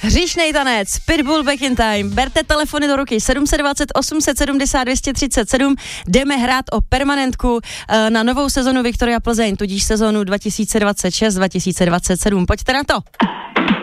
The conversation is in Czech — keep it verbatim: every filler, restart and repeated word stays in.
Hříšnej tanec, Pitbull Back in Time. Berte telefony do ruky sedm set dvacet, osm set sedmdesát, dvě stě třicet sedm. Jdeme hrát o permanentku na novou sezonu Viktoria Plzeň, tudíž sezonu dva tisíce dvacet šest dva tisíce dvacet sedm. Pojďte na to.